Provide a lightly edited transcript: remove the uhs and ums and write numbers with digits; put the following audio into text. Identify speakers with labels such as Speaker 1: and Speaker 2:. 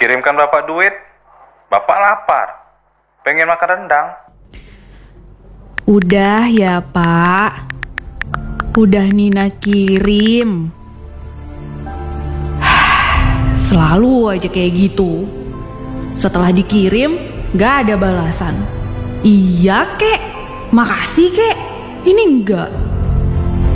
Speaker 1: Kirimkan Bapak duit. Bapak lapar. Pengen makan rendang.
Speaker 2: Udah ya Pak. Udah Nina kirim. Selalu aja kayak gitu. Setelah dikirim gak ada balasan. Iya kek, makasih kek. Ini enggak.